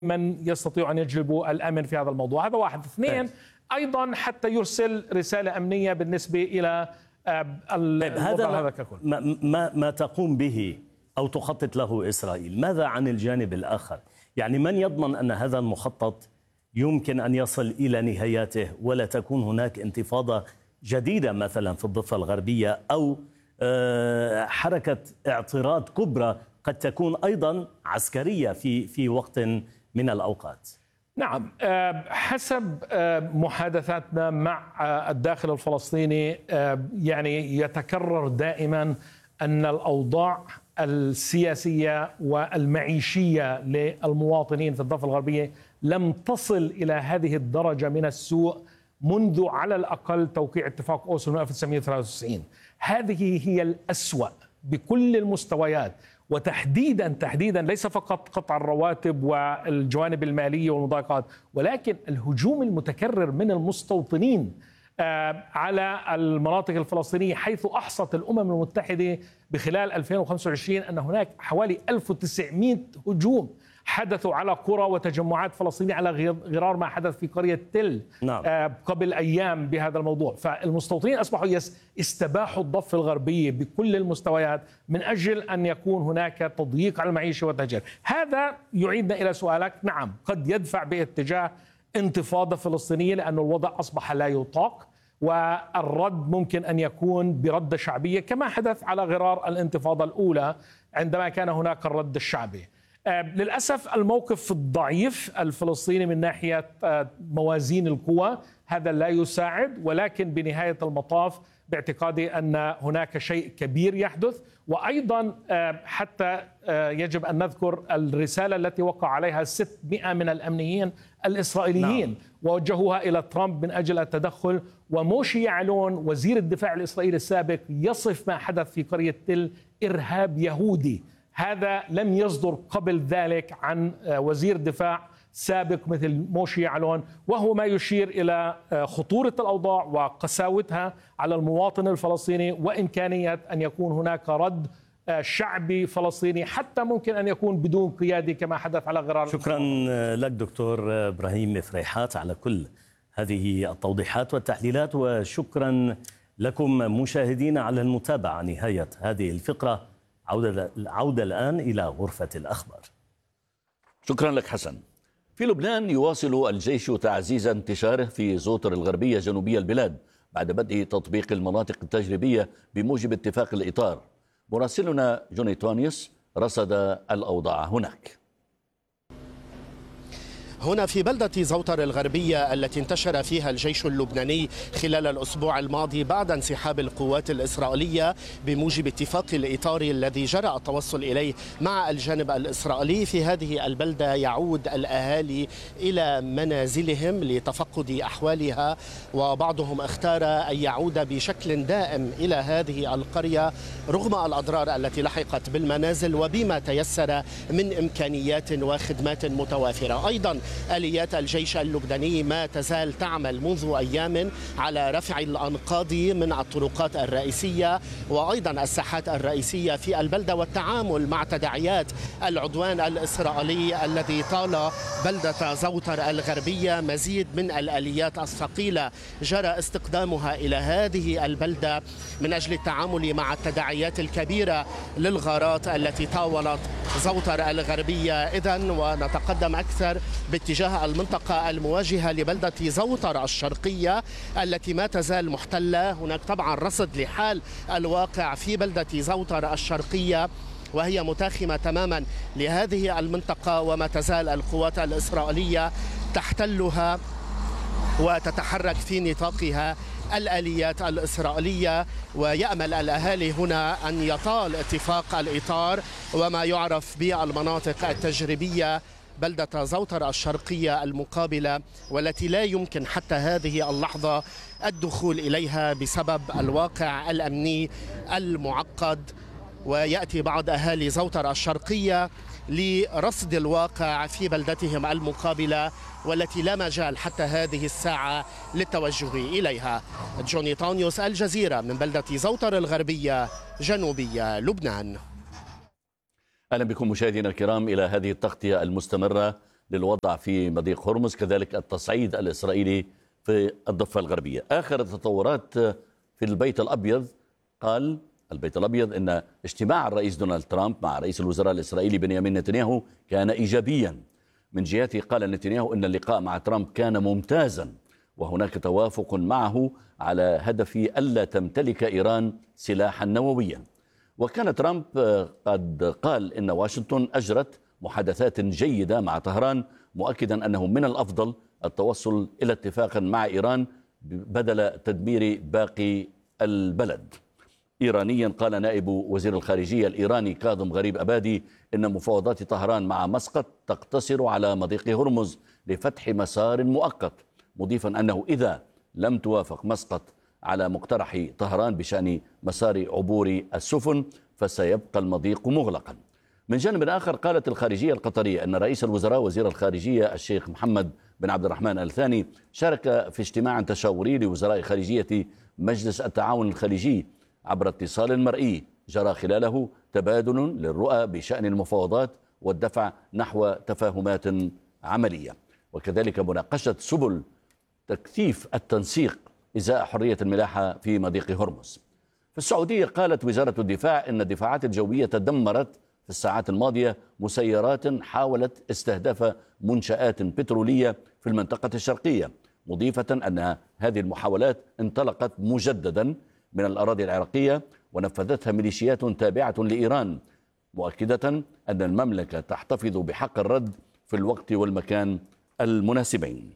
من يستطيع أن يجلبوا الأمن في هذا الموضوع. هذا واحد. اثنين، أيضا حتى يرسل رسالة أمنية بالنسبة إلى هذا ككل. ما تقوم به أو تخطط له إسرائيل، ماذا عن الجانب الآخر؟ يعني من يضمن أن هذا المخطط يمكن أن يصل إلى نهاياته ولا تكون هناك انتفاضة جديدة مثلا في الضفة الغربية أو حركة اعتراض كبرى قد تكون أيضا عسكرية في وقت من الأوقات؟ نعم، حسب محادثاتنا مع الداخل الفلسطيني يعني يتكرر دائما أن الأوضاع السياسية والمعيشية للمواطنين في الضفة الغربية لم تصل إلى هذه الدرجة من السوء منذ على الأقل توقيع اتفاق أوسلو 1993. هذه هي الأسوأ بكل المستويات، وتحديدا ليس فقط قطع الرواتب والجوانب المالية والمضايقات، ولكن الهجوم المتكرر من المستوطنين على المناطق الفلسطينية، حيث أحصت الأمم المتحدة بخلال 2025 أن هناك حوالي 1900 هجوم حدثوا على قرى وتجمعات فلسطينية على غرار ما حدث في قرية تل قبل أيام بهذا الموضوع. فالمستوطنين أصبحوا استباحوا الضفة الغربية بكل المستويات من أجل أن يكون هناك تضييق على المعيشة والتهجير. هذا يعيدنا إلى سؤالك. نعم، قد يدفع باتجاه انتفاضة فلسطينية لأن الوضع أصبح لا يطاق، والرد ممكن أن يكون برد شعبية كما حدث على غرار الانتفاضة الأولى عندما كان هناك الرد الشعبي. للأسف الموقف الضعيف الفلسطيني من ناحية موازين القوى هذا لا يساعد، ولكن بنهاية المطاف باعتقادي أن هناك شيء كبير يحدث. وأيضا حتى يجب أن نذكر الرسالة التي وقع عليها 600 من الأمنيين الإسرائيليين ووجهوها إلى ترامب من أجل التدخل. وموشي يعلون وزير الدفاع الإسرائيلي السابق يصف ما حدث في قرية تل إرهاب يهودي. هذا لم يصدر قبل ذلك عن وزير دفاع سابق مثل موشي يعلون، وهو ما يشير إلى خطورة الأوضاع وقساوتها على المواطن الفلسطيني وإمكانية أن يكون هناك رد شعبي فلسطيني حتى ممكن أن يكون بدون قيادي كما حدث على غرار. شكرا لك دكتور إبراهيم فريحات على كل هذه التوضيحات والتحليلات، وشكرا لكم مشاهدينا على المتابعة نهاية هذه الفقرة. عودة الآن إلى غرفة الأخبار. شكرا لك حسن. في لبنان يواصل الجيش تعزيز انتشاره في زوطر الغربية جنوبية البلاد بعد بدء تطبيق المناطق التجريبية بموجب اتفاق الإطار. مراسلنا جوني تونيوس رصد الأوضاع هناك. هنا في بلدة زوطر الغربية التي انتشر فيها الجيش اللبناني خلال الأسبوع الماضي بعد انسحاب القوات الإسرائيلية بموجب اتفاق الإطار الذي جرى التوصل إليه مع الجانب الإسرائيلي. في هذه البلدة يعود الأهالي إلى منازلهم لتفقد أحوالها، وبعضهم اختار أن يعود بشكل دائم إلى هذه القرية رغم الأضرار التي لحقت بالمنازل وبما تيسر من إمكانيات وخدمات متوافرة. أيضا آليات الجيش اللبناني ما تزال تعمل منذ أيام على رفع الأنقاض من الطرقات الرئيسية وأيضا الساحات الرئيسية في البلدة والتعامل مع تداعيات العدوان الإسرائيلي الذي طال بلدة زوطر الغربية. مزيد من الآليات الثقيلة جرى استخدامها إلى هذه البلدة من أجل التعامل مع التداعيات الكبيرة للغارات التي طاولت زوطر الغربية. إذن ونتقدم أكثر باتجاه المنطقة المواجهة لبلدة زوطر الشرقية التي ما تزال محتلة. هناك طبعا رصد لحال الواقع في بلدة زوطر الشرقية وهي متاخمة تماما لهذه المنطقة، وما تزال القوات الإسرائيلية تحتلها وتتحرك في نطاقها الآليات الإسرائيلية. ويأمل الأهالي هنا أن يطال اتفاق الإطار وما يعرف بالمناطق التجريبية بلدة زوطر الشرقية المقابلة، والتي لا يمكن حتى هذه اللحظة الدخول إليها بسبب الواقع الأمني المعقد. ويأتي بعض أهالي زوطر الشرقية لرصد الواقع في بلدتهم المقابلة والتي لا مجال حتى هذه الساعة للتوجه إليها. جوني تونيوس، الجزيرة، من بلدة زوطر الغربية جنوبية لبنان. أهلا بكم مشاهدينا الكرام إلى هذه التغطية المستمرة للوضع في مضيق هرمز، كذلك التصعيد الإسرائيلي في الضفة الغربية. آخر التطورات في البيت الأبيض، قال البيت الأبيض إن اجتماع الرئيس دونالد ترامب مع رئيس الوزراء الإسرائيلي بنيامين نتنياهو كان إيجابيا. من جهته قال نتنياهو إن اللقاء مع ترامب كان ممتازا، وهناك توافق معه على هدف ألا تمتلك إيران سلاحا نوويا. وكان ترامب قد قال إن واشنطن أجرت محادثات جيدة مع طهران، مؤكدا أنه من الأفضل التوصل إلى اتفاق مع إيران بدل تدمير باقي البلد. إيرانيا، قال نائب وزير الخارجية الإيراني كاظم غريب أبادي إن مفاوضات طهران مع مسقط تقتصر على مضيق هرمز لفتح مسار مؤقت، مضيفا أنه إذا لم توافق مسقط على مقترح طهران بشأن مسار عبور السفن فسيبقى المضيق مغلقا. من جانب آخر، قالت الخارجية القطرية أن رئيس الوزراء وزير الخارجية الشيخ محمد بن عبد الرحمن آل ثاني شارك في اجتماع تشاوري لوزراء خارجية مجلس التعاون الخليجي عبر اتصال مرئي جرى خلاله تبادل للرؤى بشأن المفاوضات والدفع نحو تفاهمات عملية، وكذلك مناقشة سبل تكثيف التنسيق إزاء حرية الملاحة في مضيق هرمز. في السعودية، قالت وزارة الدفاع أن الدفاعات الجوية دمرت في الساعات الماضية مسيرات حاولت استهداف منشآت بترولية في المنطقة الشرقية، مضيفة أن هذه المحاولات انطلقت مجددا من الأراضي العراقية ونفذتها ميليشيات تابعة لإيران، مؤكدة أن المملكة تحتفظ بحق الرد في الوقت والمكان المناسبين.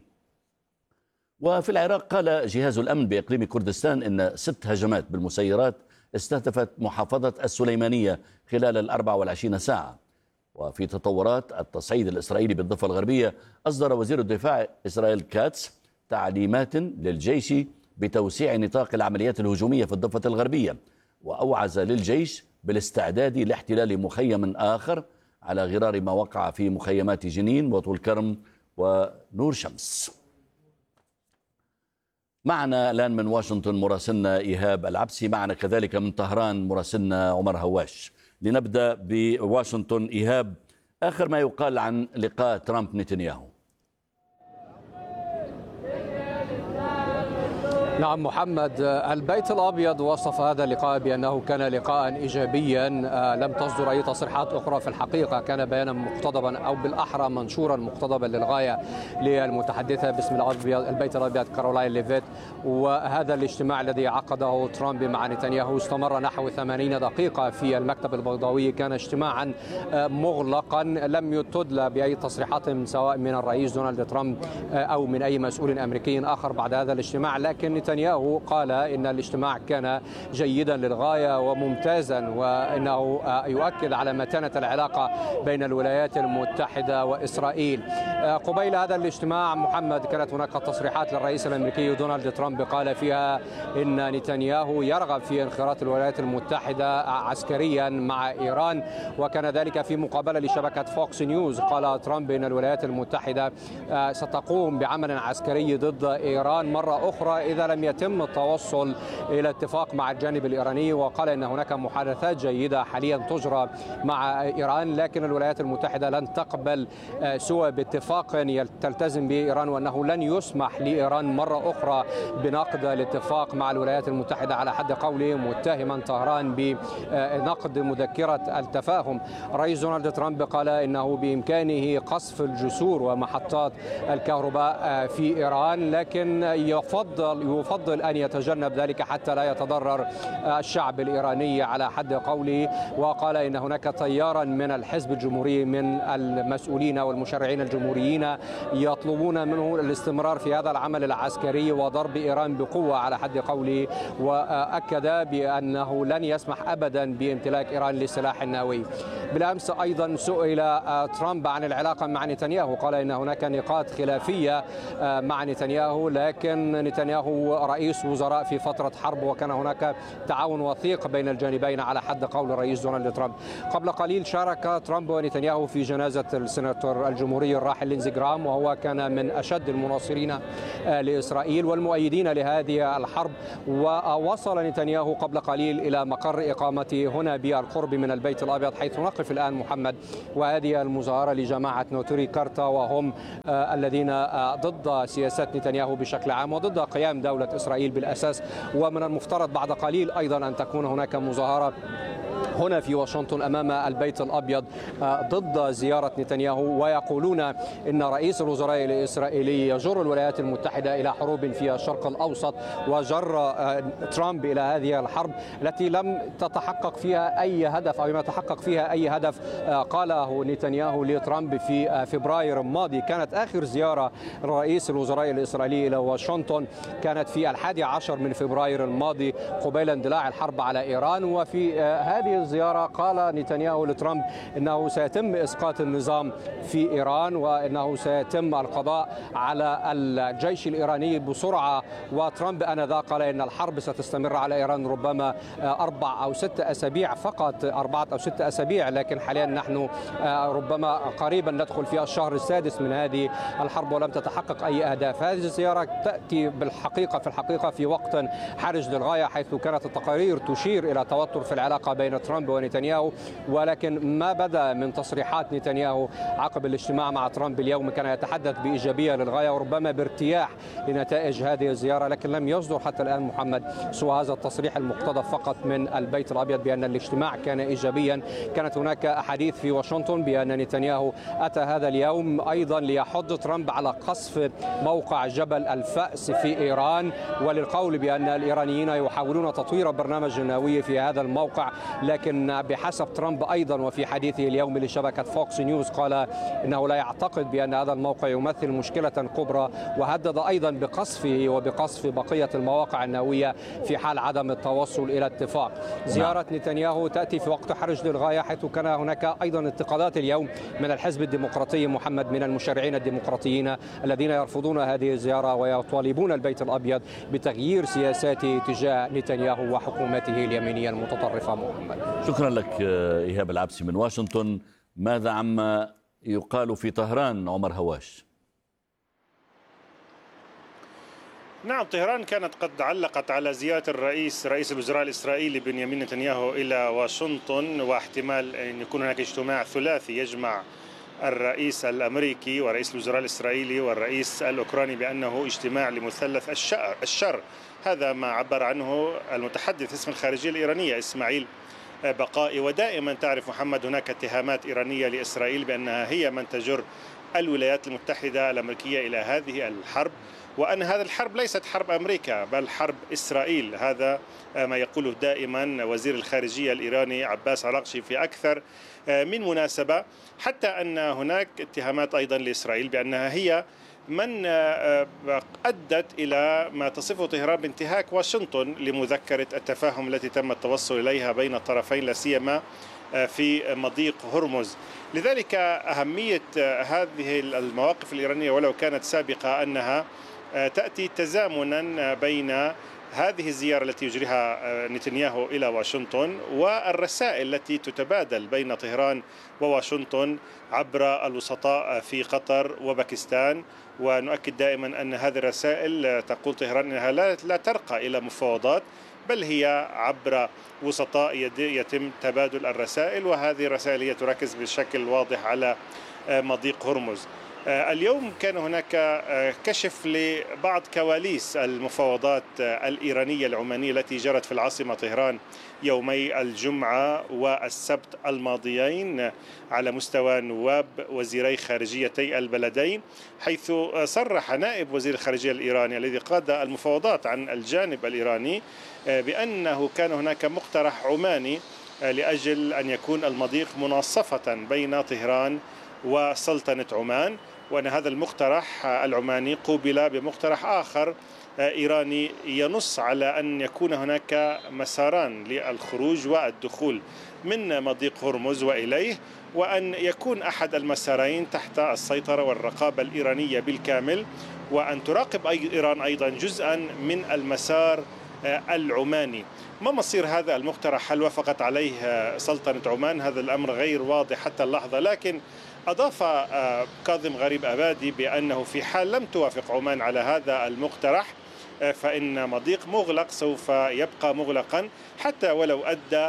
وفي العراق، قال جهاز الأمن بإقليم كردستان إن 6 هجمات بالمسيرات استهدفت محافظة السليمانية خلال 24 ساعة. وفي تطورات التصعيد الإسرائيلي بالضفة الغربية، أصدر وزير الدفاع إسرائيل كاتس تعليمات للجيش بتوسيع نطاق العمليات الهجومية في الضفة الغربية، وأوعز للجيش بالاستعداد لاحتلال مخيم آخر على غرار ما وقع في مخيمات جنين وطول كرم ونور شمس. معنا الآن من واشنطن مراسلنا إيهاب العبسي، معنا كذلك من طهران مراسلنا عمر هواش. لنبدأ بواشنطن. إيهاب، آخر ما يقال عن لقاء ترامب نتنياهو. نعم محمد، البيت الأبيض وصف هذا اللقاء بأنه كان لقاء إيجابيا، لم تصدر أي تصريحات أخرى. في الحقيقة كان بيانا مقتضبا أو بالأحرى منشورا مقتضبا للغاية للمتحدثة باسم البيت الأبيض كارولاين ليفيت. وهذا الاجتماع الذي عقده ترامب مع نتنياهو استمر نحو 80 دقيقة في المكتب البيضاوي، كان اجتماعا مغلقا لم تدلى بأي تصريحات سواء من الرئيس دونالد ترامب أو من أي مسؤول أمريكي آخر بعد هذا الاجتماع. لكن نتنياهو قال إن الاجتماع كان جيدا للغاية وممتازا، وإنه يؤكد على متانة العلاقة بين الولايات المتحدة وإسرائيل. قبيل هذا الاجتماع محمد، كانت هناك تصريحات للرئيس الأمريكي دونالد ترامب قال فيها إن نتنياهو يرغب في انخراط الولايات المتحدة عسكريا مع إيران، وكان ذلك في مقابلة لشبكة فوكس نيوز. قال ترامب إن الولايات المتحدة ستقوم بعمل عسكري ضد إيران مرة أخرى إذا لم يتم التوصل إلى اتفاق مع الجانب الإيراني، وقال إن هناك محادثات جيدة حاليا تجرى مع إيران، لكن الولايات المتحدة لن تقبل سوى باتفاق تلتزم به إيران، وأنه لن يسمح لإيران مرة أخرى بنقد الاتفاق مع الولايات المتحدة على حد قوله، متهما طهران بنقد مذكرة التفاهم. الرئيس دونالد ترامب قال إنه بإمكانه قصف الجسور ومحطات الكهرباء في إيران، لكن يفضل أن يتجنب ذلك حتى لا يتضرر الشعب الإيراني على حد قوله. وقال إن هناك تيارا من الحزب الجمهوري من المسؤولين والمشرعين الجمهوريين يطلبون منه الاستمرار في هذا العمل العسكري وضرب إيران بقوة على حد قوله، وأكد بأنه لن يسمح أبدا بامتلاك إيران للسلاح النووي. بالأمس أيضا سئل ترامب عن العلاقة مع نتنياهو، قال إن هناك نقاط خلافية مع نتنياهو، لكن نتنياهو رئيس وزراء في فترة حرب، وكان هناك تعاون وثيق بين الجانبين على حد قول الرئيس دونالد ترامب. قبل قليل شارك ترامب ونتنياهو في جنازة السيناتور الجمهوري الراحل لينزي جرام، وهو كان من أشد المناصرين لإسرائيل والمؤيدين لهذه الحرب. ووصل نتنياهو قبل قليل إلى مقر إقامته هنا بالقرب من البيت الأبيض، حيث نقف الآن محمد. وهذه المظاهرة لجماعة نوتوري كارتا، وهم الذين ضد سياسة نتنياهو بشكل عام وضد قيام دولة إسرائيل بالأساس. ومن المفترض بعد قليل أيضا أن تكون هناك مظاهرة هنا في واشنطن أمام البيت الأبيض ضد زيارة نتنياهو، ويقولون إن رئيس الوزراء الإسرائيلي يجر الولايات المتحدة إلى حروب في الشرق الأوسط، وجر ترامب إلى هذه الحرب التي لم تتحقق فيها أي هدف أو ما تحقق فيها أي هدف. قاله نتنياهو لترامب في فبراير الماضي. كانت آخر زيارة رئيس الوزراء الإسرائيلي إلى واشنطن كانت في 11 من فبراير الماضي قبيل اندلاع الحرب على إيران. وفي هذه الزيارة قال نتنياهو لترامب أنه سيتم إسقاط النظام في إيران، وأنه سيتم القضاء على الجيش الإيراني بسرعة. وترامب آنذاك قال أن الحرب ستستمر على إيران ربما 4 أو 6 أسابيع فقط، 4 أو 6 أسابيع، لكن حاليا نحن ربما قريبا ندخل في الشهر السادس من هذه الحرب ولم تتحقق أي أهداف. هذه الزيارة تأتي في الحقيقة في وقت حرج للغاية، حيث كانت التقارير تشير إلى توتر في العلاقة بين ترامب ونتنياهو. ولكن ما بدا من تصريحات نتنياهو عقب الاجتماع مع ترامب اليوم كان يتحدث بإيجابية للغاية وربما بارتياح لنتائج هذه الزيارة، لكن لم يصدر حتى الآن محمد سوى هذا التصريح المقتضب فقط من البيت الأبيض بأن الاجتماع كان إيجابيا. كانت هناك أحاديث في واشنطن بأن نتنياهو أتى هذا اليوم أيضا ليحض ترامب على قصف موقع جبل الفأس في إيران، وللقول بأن الإيرانيين يحاولون تطوير برنامج نووي في هذا الموقع. لكن بحسب ترامب أيضا وفي حديثه اليوم لشبكة فوكس نيوز قال إنه لا يعتقد بأن هذا الموقع يمثل مشكلة كبرى، وهدد أيضا بقصفه وبقصف بقية المواقع النووية في حال عدم التوصل إلى اتفاق. زيارة نتنياهو تأتي في وقت حرج للغاية، حيث كان هناك أيضا انتقادات اليوم من الحزب الديمقراطي محمد، من المشرعين الديمقراطيين الذين يرفضون هذه الزيارة ويطالبون البيت الأبيض بتغيير سياساته تجاه نتنياهو وحكومته اليمينية المتطرفة. محمد، شكرا لك إيهاب العبسي من واشنطن. ماذا عما يقال في طهران عمر هواش؟ نعم، طهران كانت قد علقت على زيارة رئيس الوزراء الإسرائيلي بنيامين نتنياهو إلى واشنطن، واحتمال أن يكون هناك اجتماع ثلاثي يجمع الرئيس الأمريكي ورئيس الوزراء الإسرائيلي والرئيس الأوكراني بأنه اجتماع لمثلث الشر. هذا ما عبر عنه المتحدث اسم الخارجية الإيرانية إسماعيل بقائي. ودائما تعرف محمد هناك اتهامات إيرانية لإسرائيل بأنها هي من تجر الولايات المتحدة الأمريكية إلى هذه الحرب، وأن هذه الحرب ليست حرب أمريكا بل حرب إسرائيل. هذا ما يقوله دائما وزير الخارجية الإيراني عباس عراقشي في أكثر من مناسبة، حتى أن هناك اتهامات أيضا لإسرائيل بأنها هي من أدت إلى ما تصفه طهران بانتهاك واشنطن لمذكرة التفاهم التي تم التوصل إليها بين الطرفين، لا سيما في مضيق هرمز. لذلك أهمية هذه المواقف الإيرانية ولو كانت سابقة أنها تأتي تزامنا بين هذه الزيارة التي يجريها نتنياهو إلى واشنطن والرسائل التي تتبادل بين طهران وواشنطن عبر الوسطاء في قطر وباكستان. ونؤكد دائما أن هذه الرسائل تقول طهران أنها لا ترقى إلى مفاوضات، بل هي عبر وسطاء يتم تبادل الرسائل، وهذه الرسائل هي تركز بشكل واضح على مضيق هرمز. اليوم كان هناك كشف لبعض كواليس المفاوضات الإيرانية العمانية التي جرت في العاصمة طهران يومي الجمعة والسبت الماضيين على مستوى نواب وزيري خارجيتي البلدين، حيث صرح نائب وزير الخارجية الإيراني الذي قاد المفاوضات عن الجانب الإيراني بأنه كان هناك مقترح عماني لأجل أن يكون المضيق مناصفة بين طهران وسلطنة عمان، وأن هذا المقترح العماني قوبل بمقترح آخر إيراني ينص على أن يكون هناك مساران للخروج والدخول من مضيق هرمز وإليه، وأن يكون أحد المسارين تحت السيطرة والرقابة الإيرانية بالكامل، وأن تراقب إيران أيضا جزءا من المسار العماني. ما مصير هذا المقترح؟ هل وافقت عليه سلطنة عمان؟ هذا الأمر غير واضح حتى اللحظة، لكن أضاف كاظم غريب أبادي بأنه في حال لم توافق عمان على هذا المقترح فإن مضيق مغلق سوف يبقى مغلقا حتى ولو أدى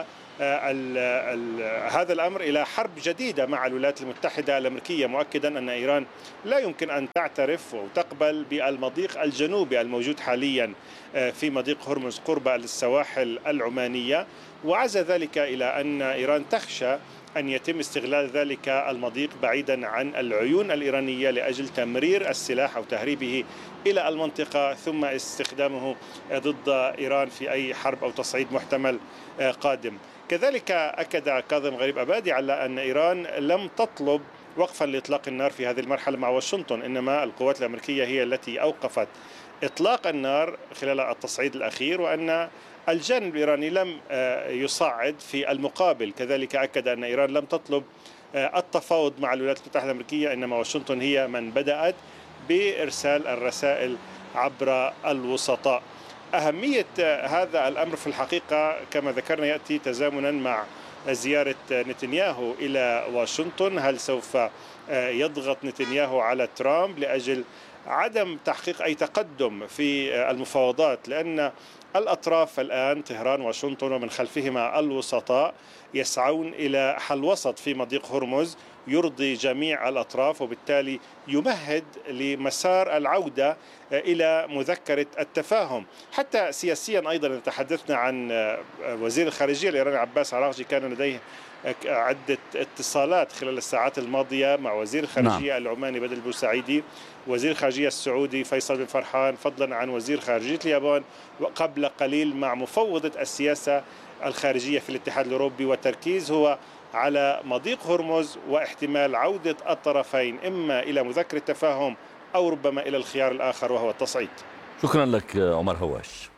هذا الأمر إلى حرب جديدة مع الولايات المتحدة الأمريكية، مؤكدا أن إيران لا يمكن أن تعترف وتقبل بالمضيق الجنوبي الموجود حاليا في مضيق هرمز قرب السواحل العمانية، وعزى ذلك إلى أن إيران تخشى أن يتم استغلال ذلك المضيق بعيدا عن العيون الإيرانية لأجل تمرير السلاح أو تهريبه إلى المنطقة ثم استخدامه ضد إيران في أي حرب أو تصعيد محتمل قادم. كذلك أكد كاظم غريب أبادي على أن إيران لم تطلب وقفا لإطلاق النار في هذه المرحلة مع واشنطن، إنما القوات الأمريكية هي التي أوقفت إطلاق النار خلال التصعيد الأخير، وأن الجانب الإيراني لم يصعد في المقابل. كذلك أكد أن إيران لم تطلب التفاوض مع الولايات المتحدة الأمريكية، إنما واشنطن هي من بدأت بإرسال الرسائل عبر الوسطاء. أهمية هذا الأمر في الحقيقة كما ذكرنا يأتي تزامنا مع زيارة نتنياهو إلى واشنطن. هل سوف يضغط نتنياهو على ترامب لأجل عدم تحقيق أي تقدم في المفاوضات؟ لأن الأطراف الآن طهران واشنطن ومن خلفهما الوسطاء يسعون إلى حل وسط في مضيق هرمز يرضي جميع الأطراف، وبالتالي يمهد لمسار العودة إلى مذكرة التفاهم. حتى سياسيا أيضا تحدثنا عن وزير الخارجية الإيراني عباس عراقجي، كان لديه عدة اتصالات خلال الساعات الماضية مع وزير الخارجية العماني بدر البوسعيدي، وزير الخارجية السعودي فيصل بن فرحان، فضلا عن وزير خارجية اليابان، وقبل قليل مع مفوضة السياسة الخارجية في الاتحاد الأوروبي. والتركيز هو على مضيق هرمز واحتمال عودة الطرفين إما إلى مذكرة تفاهم أو ربما إلى الخيار الآخر وهو التصعيد. شكرا لك عمر هواش.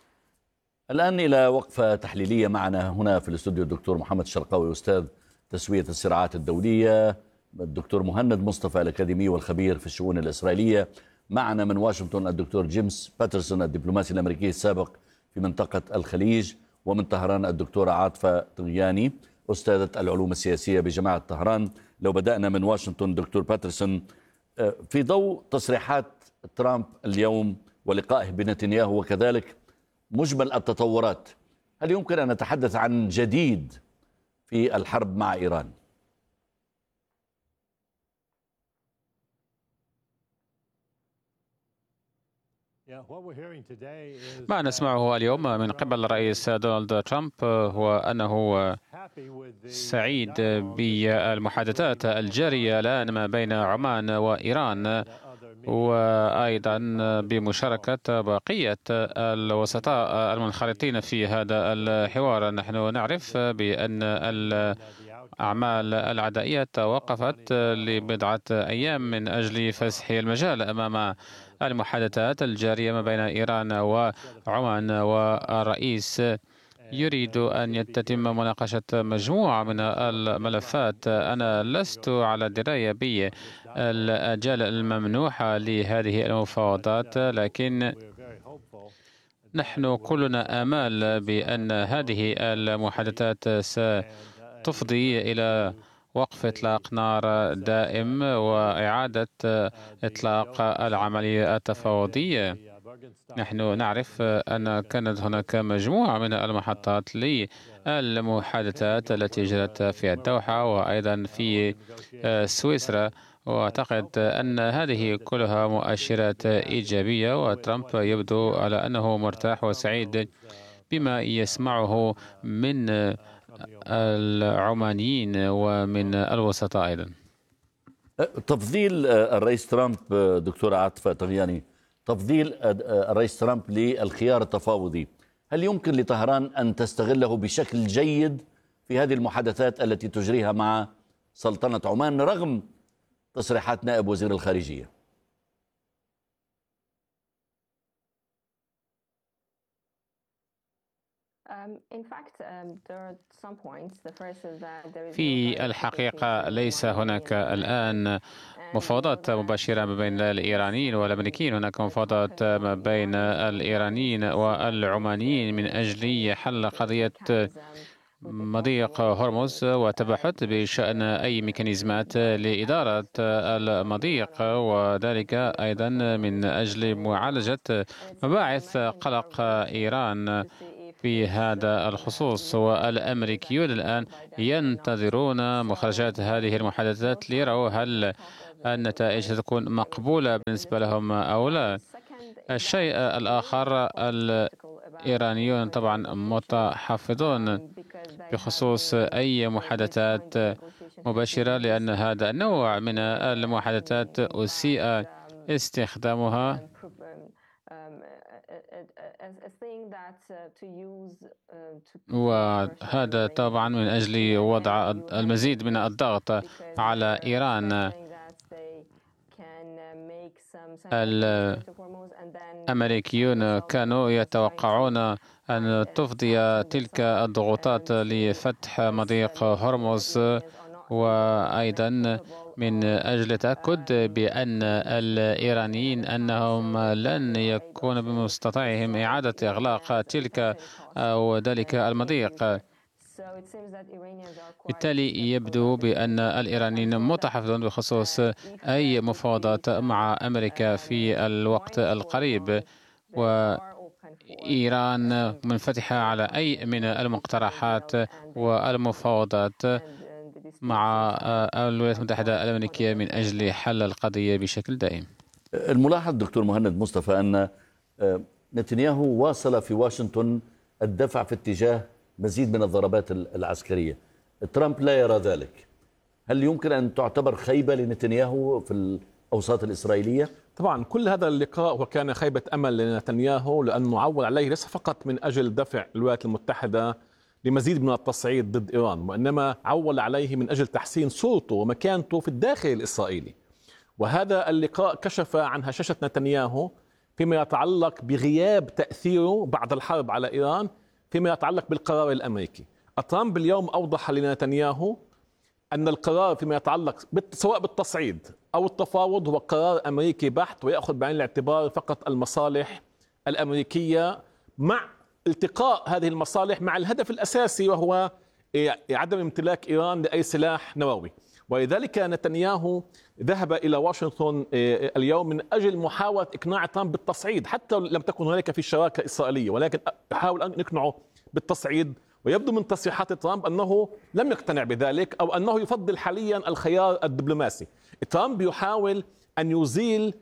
الآن إلى وقفة تحليلية. معنا هنا في الاستوديو الدكتور محمد الشرقاوي أستاذ تسوية الصراعات الدولية، الدكتور مهند مصطفى الأكاديمي والخبير في الشؤون الإسرائيلية. معنا من واشنطن الدكتور جيمس باترسون الدبلوماسي الأمريكي السابق في منطقة الخليج، ومن طهران الدكتورة عاطفة طغياني أستاذة العلوم السياسية بجامعة طهران. لو بدأنا من واشنطن دكتور باترسون، في ضوء تصريحات ترامب اليوم ولقائه بنتنياهو وكذلك مجمل التطورات، هل يمكن أن نتحدث عن جديد في الحرب مع إيران؟ ما نسمعه اليوم من قبل الرئيس دونالد ترامب هو أنه سعيد بالمحادثات الجارية الآن ما بين عمان وإيران، وأيضا بمشاركة بقية الوسطاء المنخرطين في هذا الحوار. نحن نعرف بأن الأعمال العدائية توقفت لبضعة أيام من أجل فسح المجال أمام المحادثات الجارية ما بين إيران وعمان، والرئيس يريد أن تتم مناقشة مجموعة من الملفات. أنا لست على دراية بالآجال الممنوحة لهذه المفاوضات، لكن نحن كلنا آمال بأن هذه المحادثات ستفضي إلى وقف إطلاق نار دائم وإعادة إطلاق العملية التفاوضية. نحن نعرف أن كانت هناك مجموعة من المحطات للمحادثات التي جرت في الدوحة وأيضا في سويسرا، وأعتقد أن هذه كلها مؤشرات إيجابية، وترامب يبدو على أنه مرتاح وسعيد بما يسمعه من العمانيين ومن الوسطاء أيضا. تفضيل الرئيس ترامب دكتورة عاطفة طغياني، تفضيل الرئيس ترامب للخيار التفاوضي، هل يمكن لطهران أن تستغله بشكل جيد في هذه المحادثات التي تجريها مع سلطنة عمان رغم تصريحات نائب وزير الخارجية؟ في الحقيقة ليس هناك الآن مفاوضات مباشرة ما بين الإيرانيين والأمريكيين. هناك مفاوضات ما بين الإيرانيين والعمانيين من أجل حل قضية مضيق هرمز وتبحث بشأن أي ميكانيزمات لإدارة المضيق، وذلك أيضا من أجل معالجة مباعث قلق إيران في هذا الخصوص. والأمريكيون الآن ينتظرون مخرجات هذه المحادثات ليروا هل النتائج ستكون مقبولة بالنسبة لهم أو لا. الشيء الآخر، الإيرانيون طبعا متحفظون بخصوص أي محادثات مباشرة، لأن هذا النوع من المحادثات أسيء استخدامها وهذا طبعا من أجل وضع المزيد من الضغط على إيران. الأمريكيون كانوا يتوقعون أن تفضي تلك الضغوطات لفتح مضيق هرمز، وأيضا من أجل التأكد بأن الإيرانيين أنهم لن يكون بمستطاعهم إعادة إغلاق تلك أو ذلك المضيق. بالتالي يبدو بأن الإيرانيين متحفظون بخصوص أي مفاوضات مع أمريكا في الوقت القريب، وإيران منفتحة على أي من المقترحات والمفاوضات مع الولايات المتحدة الأمريكية من أجل حل القضية بشكل دائم. الملاحظ دكتور مهند مصطفى أن نتنياهو واصل في واشنطن الدفع في اتجاه مزيد من الضربات العسكرية. ترامب لا يرى ذلك. هل يمكن أن تعتبر خيبة لنتنياهو في الأوساط الإسرائيلية؟ طبعا كل هذا اللقاء وكان خيبة أمل لنتنياهو، لأنه عول عليه ليس فقط من أجل دفع الولايات المتحدة لمزيد من التصعيد ضد إيران، وإنما عول عليه من أجل تحسين صورته ومكانته في الداخل الإسرائيلي. وهذا اللقاء كشف عن هشاشة نتنياهو فيما يتعلق بغياب تأثيره بعد الحرب على إيران فيما يتعلق بالقرار الأمريكي. ترامب اليوم أوضح لنتنياهو أن القرار فيما يتعلق سواء بالتصعيد أو التفاوض هو قرار أمريكي بحت، ويأخذ بعين الاعتبار فقط المصالح الأمريكية، مع التقاء هذه المصالح مع الهدف الأساسي وهو عدم امتلاك إيران لأي سلاح نووي. ولذلك نتنياهو ذهب إلى واشنطن اليوم من أجل محاولة إقناع ترامب بالتصعيد، حتى لم تكن هناك في شراكة إسرائيلية، ولكن يحاول أن يقنعه بالتصعيد. ويبدو من تصريحات ترامب أنه لم يقتنع بذلك، أو أنه يفضل حاليا الخيار الدبلوماسي. ترامب يحاول أن يزيل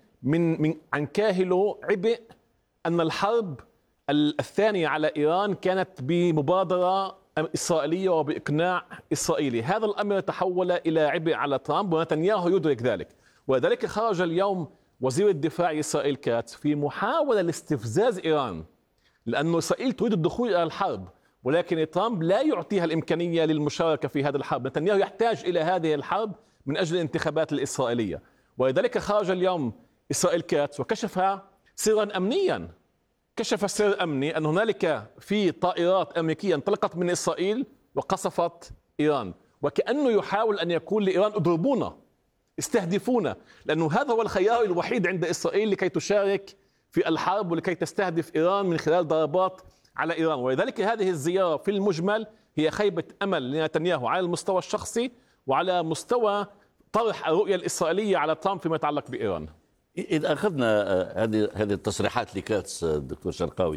عن كاهله عبء أن الحرب الثانية على إيران كانت بمبادرة إسرائيلية وبإقناع إسرائيلي. هذا الأمر تحول إلى عبء على ترامب، ونتنياهو يدرك ذلك. وذلك خرج اليوم وزير الدفاع إسرائيل كاتس في محاولة لاستفزاز إيران، لأن إسرائيل تريد الدخول إلى الحرب، ولكن ترامب لا يعطيها الإمكانية للمشاركة في هذه الحرب. نتنياهو يحتاج إلى هذه الحرب من أجل الانتخابات الإسرائيلية. ولذلك خرج اليوم إسرائيل كاتس وكشف سرا أمنيا، كشف سر أمني أن هنالك في طائرات أمريكية انطلقت من إسرائيل وقصفت إيران، وكأنه يحاول أن يقول لإيران اضربونا، استهدفونا، لأنه هذا هو الخيار الوحيد عند إسرائيل لكي تشارك في الحرب ولكي تستهدف إيران من خلال ضربات على إيران. ولذلك هذه الزيارة في المجمل هي خيبة أمل لنتنياهو على المستوى الشخصي وعلى مستوى طرح الرؤية الإسرائيلية على ترامب فيما يتعلق بإيران. إذا أخذنا هذه التصريحات لكاتس دكتور شرقاوي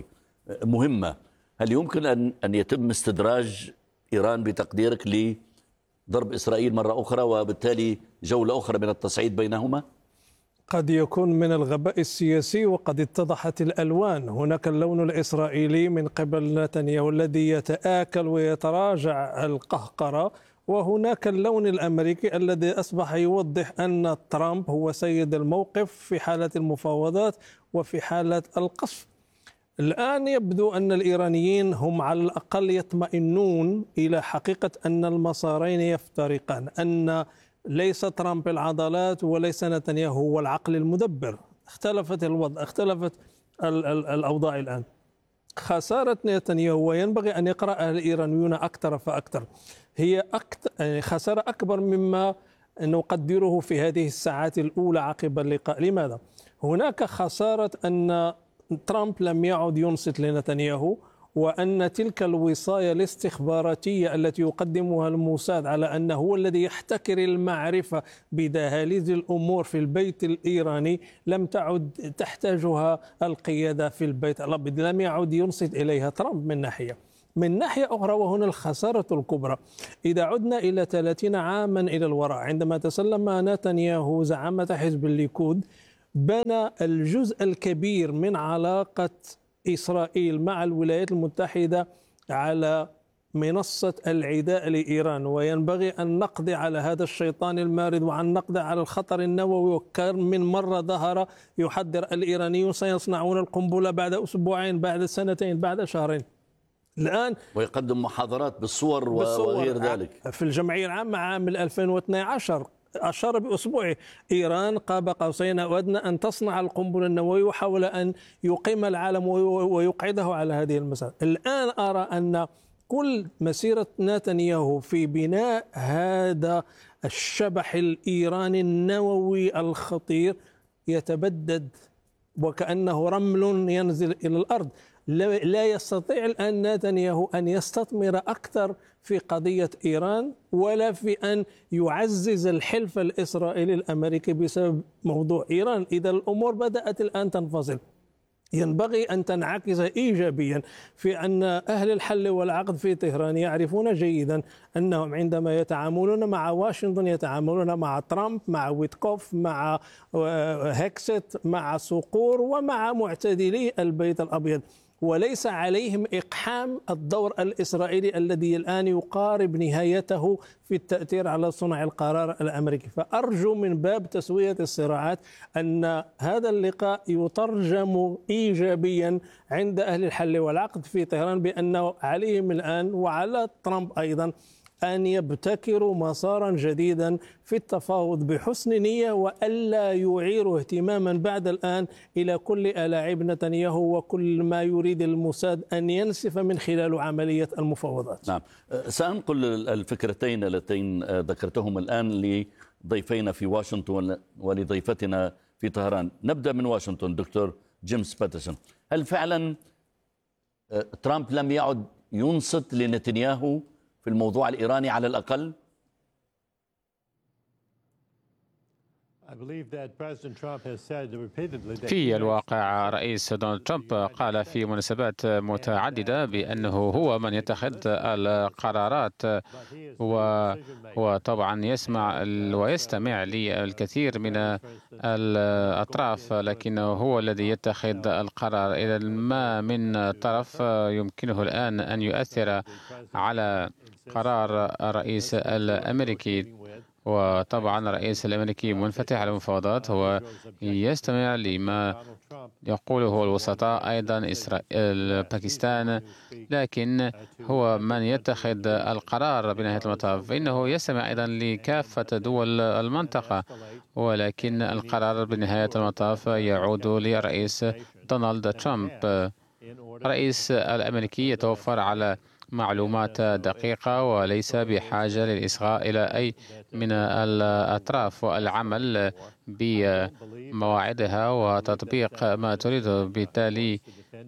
مهمة، هل يمكن أن يتم استدراج إيران بتقديرك لضرب إسرائيل مرة أخرى وبالتالي جولة أخرى من التصعيد بينهما؟ قد يكون من الغباء السياسي، وقد اتضحت الألوان. هناك اللون الإسرائيلي من قبل نتنياهو الذي يتآكل ويتراجع القهقرة، وهناك اللون الأمريكي الذي أصبح يوضح أن ترامب هو سيد الموقف في حالة المفاوضات وفي حالة القصف. الآن يبدو أن الإيرانيين هم على الأقل يطمئنون إلى حقيقة أن المسارين يفترقان، أن ليس ترامب العضلات وليس نتنياهو هو العقل المدبر. اختلفت الأوضاع الآن. خسارة نتنياهو، وينبغي أن يقرأها الإيرانيون أكثر فأكثر، هي خسارة أكبر مما نقدره في هذه الساعات الأولى عقب اللقاء. لماذا؟ هناك خسارة أن ترامب لم يعد ينصت لنتنياهو، وأن تلك الوصاية الاستخباراتية التي يقدمها الموساد على أنه هو الذي يحتكر المعرفة بدهاليز الأمور في البيت الإيراني لم تعد تحتاجها القيادة في البيت الأبيض، لم يعد ينصت إليها ترامب من ناحية أخرى. وهنا الخسارة الكبرى، إذا عدنا إلى 30 عاما إلى الوراء عندما تسلم نتنياهو زعامة حزب الليكود، بنى الجزء الكبير من علاقة إسرائيل مع الولايات المتحدة على منصة العداء لإيران، وينبغي أن نقضي على هذا الشيطان المارد وأن نقضي على الخطر النووي. وكم من مرة ظهر يحذر الإيرانيون سيصنعون القنبلة بعد أسبوعين، بعد سنتين، بعد شهرين. الآن ويقدم محاضرات بالصور وغير ذلك. في الجمعية العامة عام 2012 أشار بأسبوعه إيران قاب قوسين أو أدنى أن تصنع القنبلة النووية، وحاول أن يقيم العالم ويقعده على هذه المسألة. الآن أرى أن كل مسيرة نتنياهو في بناء هذا الشبح الإيراني النووي الخطير يتبدد وكأنه رمل ينزل إلى الأرض. لا يستطيع الآن نتنياهو أن يستثمر أكثر في قضية إيران ولا في أن يعزز الحلف الإسرائيلي الأمريكي بسبب موضوع إيران. إذا الأمور بدأت الآن تنفصل، ينبغي أن تنعكس إيجابيا في أن أهل الحل والعقد في طهران يعرفون جيدا أنهم عندما يتعاملون مع واشنطن يتعاملون مع ترامب، مع ويتكوف، مع هيكست، مع صقور ومع معتدلي البيت الأبيض، وليس عليهم إقحام الدور الإسرائيلي الذي الآن يقارب نهايته في التأثير على صنع القرار الأمريكي. فأرجو من باب تسوية الصراعات أن هذا اللقاء يترجم إيجابيا عند أهل الحل والعقد في طهران بأنه عليهم الآن وعلى ترامب أيضا أن يبتكروا مسارا جديدا في التفاوض بحسن نية، وألا يعيروا اهتماما بعد الآن إلى كل ألاعيب نتنياهو وكل ما يريد الموساد أن ينسف من خلال عملية المفاوضات. نعم، سأنقل الفكرتين اللتين ذكرتهم الآن لضيفينا في واشنطن ولضيفتنا في طهران. نبدأ من واشنطن. دكتور جيمس باترسون، هل فعلا ترامب لم يعد ينصت لنتنياهو في الموضوع الإيراني على الأقل؟ في الواقع رئيس دونالد ترامب قال في مناسبات متعددة بأنه هو من يتخذ القرارات، وطبعا يسمع ويستمع للكثير من الأطراف، لكنه هو الذي يتخذ القرار. إذا ما من طرف يمكنه الآن أن يؤثر على قرار الرئيس الأمريكي، وطبعا الرئيس الأمريكي منفتح على المفاوضات، هو يستمع لما يقوله الوسطاء أيضا باكستان، لكن هو من يتخذ القرار بنهاية المطاف. فإنه يستمع أيضا لكافة دول المنطقة، ولكن القرار بنهاية المطاف يعود للرئيس دونالد ترامب. الرئيس الأمريكي يتوفر على معلومات دقيقة وليس بحاجة للإصغاء إلى أي من الأطراف والعمل بمواعيدها وتطبيق ما تريده. بالتالي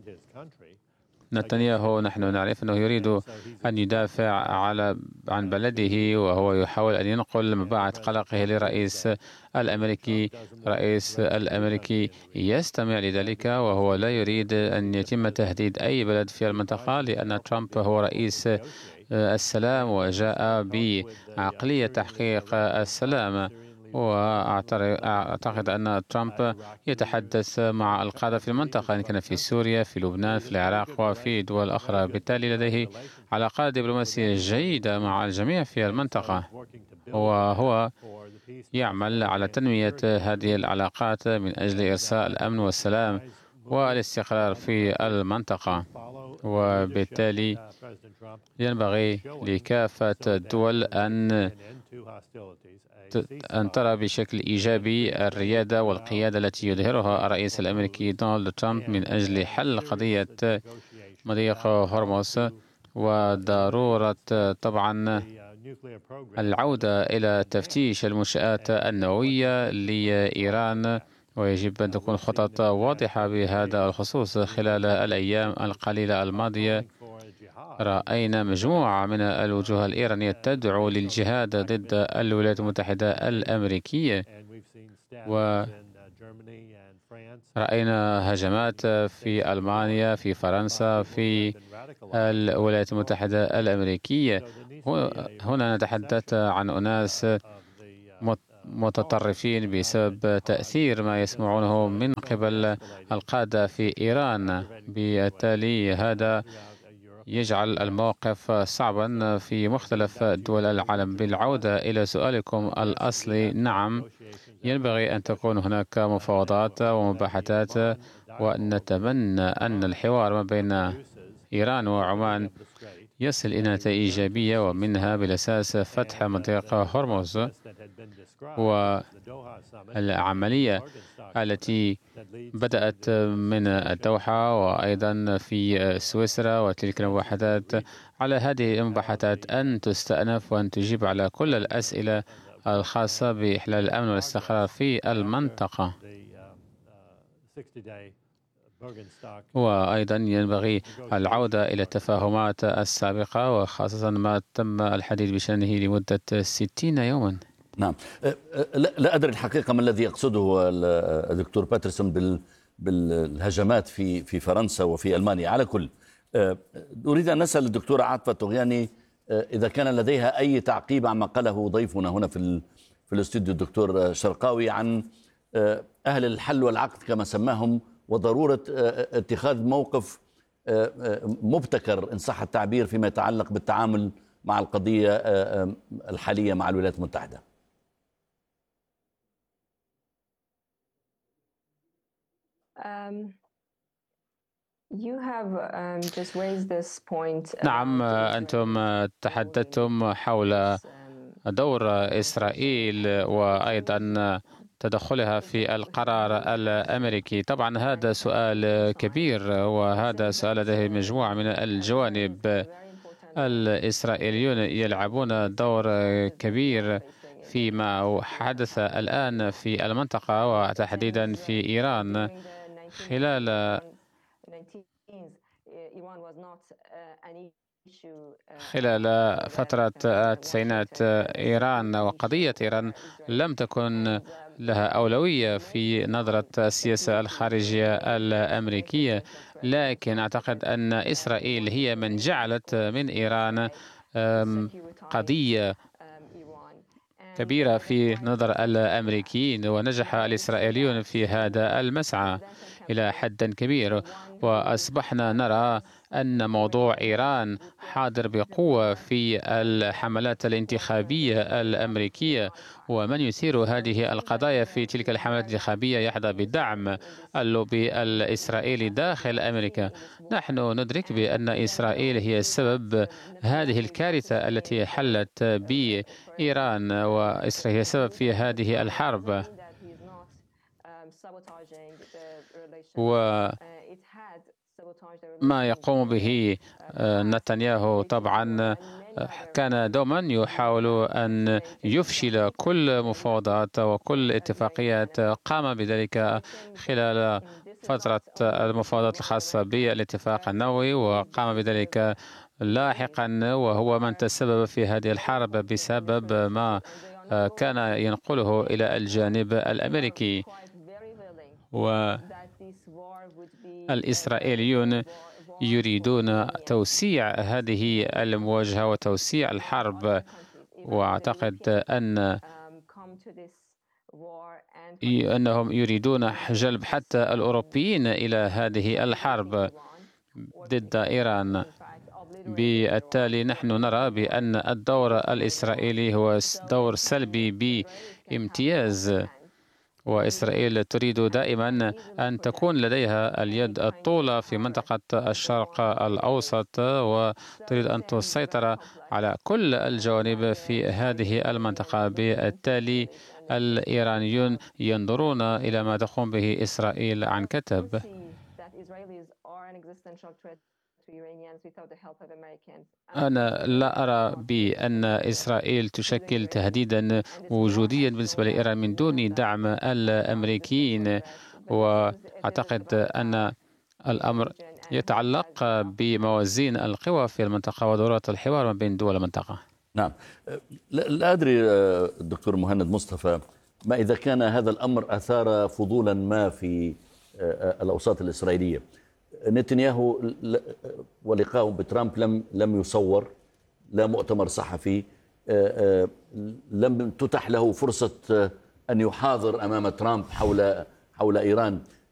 نتنياهو نحن نعرف أنه يريد أن يدافع عن بلده، وهو يحاول أن ينقل مباعث قلقه للرئيس الأمريكي. الرئيس الأمريكي يستمع لذلك، وهو لا يريد أن يتم تهديد أي بلد في المنطقة، لأن ترامب هو رئيس السلام وجاء بعقلية تحقيق السلام. وأعتقد أن ترامب يتحدث مع القادة في المنطقة، إن كان في سوريا، في لبنان، في العراق وفي دول أخرى. بالتالي لديه علاقات دبلوماسية جيدة مع الجميع في المنطقة، وهو يعمل على تنمية هذه العلاقات من أجل إرساء الأمن والسلام والاستقرار في المنطقة. وبالتالي ينبغي لكافة الدول أن ترى بشكل إيجابي الريادة والقيادة التي يظهرها الرئيس الأمريكي دونالد ترامب من أجل حل قضية مضيق هرمز، وضرورة طبعا العودة إلى تفتيش المنشآت النووية لإيران، ويجب أن تكون خطط واضحة بهذا الخصوص. خلال الأيام القليلة الماضية رأينا مجموعة من الوجوه الإيرانية تدعو للجهاد ضد الولايات المتحدة الأمريكية، ورأينا هجمات في ألمانيا، في فرنسا، في الولايات المتحدة الأمريكية. هنا نتحدث عن أناس متطرفين بسبب تأثير ما يسمعونه من قبل القادة في إيران. بالتالي هذا يجعل الموقف صعبا في مختلف دول العالم. بالعودة إلى سؤالكم الأصلي، نعم، ينبغي أن تكون هناك مفاوضات ومباحثات، ونتمنى أن الحوار ما بين إيران وعمان يصل إلى نتائج إيجابية، ومنها بالأساس فتح مضيق هرمز والعملية التي بدأت من الدوحة وأيضا في سويسرا، وتلك المباحثات على هذه المباحثات أن تستأنف وأن تجيب على كل الأسئلة الخاصة بإحلال الأمن والاستقرار في المنطقة. وأيضا ينبغي العودة إلى التفاهمات السابقة، وخاصة ما تم الحديث بشأنه لمدة 60 يوما. نعم، لا أدري الحقيقة ما الذي يقصده الدكتور باترسون بالهجمات في فرنسا وفي ألمانيا. على كل، أريد أن نسأل الدكتورة عاطفة طغياني إذا كان لديها أي تعقيب عما قاله ضيفنا هنا في الاستوديو الدكتور شرقاوي عن أهل الحل والعقد كما سماهم، وضرورة اتخاذ موقف مبتكر إن صح التعبير فيما يتعلق بالتعامل مع القضية الحالية مع الولايات المتحدة. نعم، أنتم تحدثتم حول دور إسرائيل وأيضا تدخلها في القرار الأمريكي. طبعا هذا سؤال كبير، وهذا سؤال لديه مجموعة من الجوانب. الإسرائيليون يلعبون دور كبير فيما حدث الآن في المنطقة وتحديدا في إيران. خلال فترة التسعينات إيران وقضية إيران لم تكن لها أولوية في نظرة السياسة الخارجية الأمريكية، لكن أعتقد أن إسرائيل هي من جعلت من إيران قضية كبيرة في نظر الأمريكيين، ونجح الإسرائيليون في هذا المسعى إلى حد كبير، وأصبحنا نرى أن موضوع إيران حاضر بقوة في الحملات الانتخابية الأمريكية، ومن يثير هذه القضايا في تلك الحملات الانتخابية يحظى بدعم اللوبي الإسرائيلي داخل أمريكا. نحن ندرك بأن إسرائيل هي سبب هذه الكارثة التي حلت بإيران، وإسرائيل هي سبب في هذه الحرب. وما يقوم به نتنياهو طبعا كان دوما يحاول أن يفشل كل مفاوضات وكل اتفاقيات قام بذلك خلال فترة المفاوضات الخاصة بالاتفاق النووي، وقام بذلك لاحقا، وهو من تسبب في هذه الحرب بسبب ما كان ينقله إلى الجانب الأمريكي. والإسرائيليون يريدون توسيع هذه المواجهة وتوسيع الحرب، وأعتقد أنهم يريدون جلب حتى الأوروبيين إلى هذه الحرب ضد إيران. بالتالي نحن نرى بأن الدور الإسرائيلي هو دور سلبي بامتياز، وإسرائيل تريد دائما أن تكون لديها اليد الطولى في منطقة الشرق الأوسط، وتريد أن تسيطر على كل الجوانب في هذه المنطقة. بالتالي الإيرانيون ينظرون إلى ما تقوم به إسرائيل عن كثب. أنا لا أرى بأن إسرائيل تشكل تهديدا وجوديا بالنسبة لإيران من دون دعم الأمريكيين، وأعتقد أن الأمر يتعلق بموازين القوى في المنطقة وضرورة الحوار ما بين دول المنطقة. نعم، لا أدري دكتور مهند مصطفى ما إذا كان هذا الأمر أثار فضولا ما في الأوساط الإسرائيلية. نتنياهو ولقاءه بترامب لم يصور، لا مؤتمر صحفي، لم تتح له فرصة أن يحاضر أمام ترامب حول إيران.